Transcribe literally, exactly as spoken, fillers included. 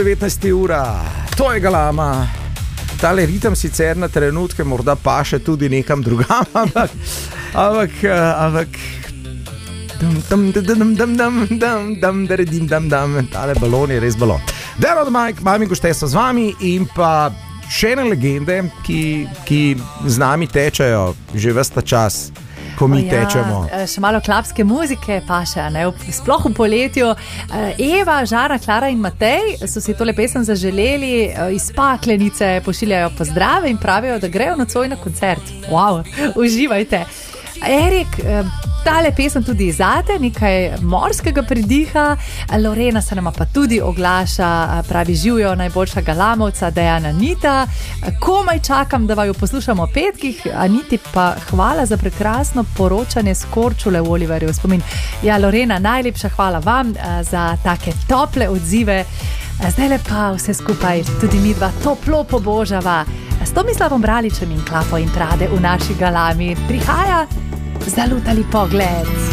devetnajsta ura, to je Galama. Tale ritem sicer na trenutke morda paše tudi nekam drugam, ampak, ampak, ampak, dam, dam, dam, dam, dam, dam, dam, daredim, dam, dam, tale balon je res balon. Dero od Mike, mami Gošteso z vami in pa še ene legende, ki, ki z nami tečejo že ves ta čas. Ko mi ja, tečemo. Še malo klapske muzike pa še, ne? Sploh v poletju. Eva, Žara, Klara in Matej so si tole pesem zaželeli, iz Paklenice pošiljajo pozdrave in pravijo, da grejo nocoj na koncert. Wow, uživajte. Erik, tale pesem tudi zate, nekaj morskega pridiha. Lorena se nama pa tudi oglaša, pravi živijo najboljša Galamovca, Dejana Anita. Komaj čakam, da vaju poslušamo o petkih. Aniti pa hvala za prekrasno poročanje s Korčule v Oliverju spomin. Ja, Lorena, najlepša hvala vam za take tople odzive. Zdaj pa vse skupaj tudi mi dva toplo pobožava s Tomislavom Braličem in Klapo in Trade v naši Galami. Prihaja Zalutali pogled.